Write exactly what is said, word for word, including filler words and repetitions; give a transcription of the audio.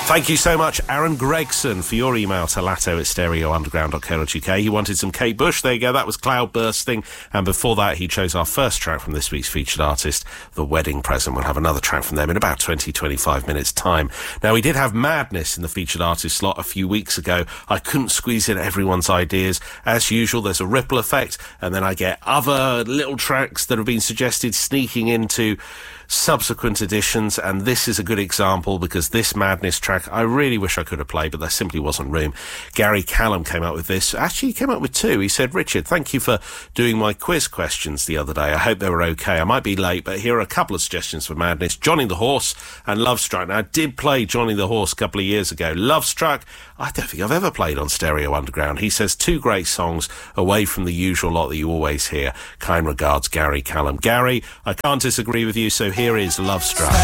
Thank you so much, Aaron Gregson, for your email to latto at stereo underground dot co dot uk. He wanted some Kate Bush. There you go. That was Cloud Bursting. And before that, he chose our first track from this week's featured artist, The Wedding Present. We'll have another track from them in about twenty, twenty-five minutes' time. Now, we did have Madness in the featured artist slot a few weeks ago. I couldn't squeeze in everyone's ideas. As usual, there's a ripple effect, and then I get other little tracks that have been suggested sneaking into subsequent editions, and this is a good example because this Madness track I really wish I could have played, but there simply wasn't room. Gary Callum came up with this. Actually, he came up with two. He said, Richard, thank you for doing my quiz questions the other day. I hope they were okay. I might be late, but here are a couple of suggestions for Madness. Johnny the Horse and Love Struck. Now, I did play Johnny the Horse a couple of years ago. Love Struck, I don't think I've ever played on Stereo Underground. He says two great songs away from the usual lot that you always hear. Kind regards, Gary Callum. Gary, I can't disagree with you, so here is Love Struck.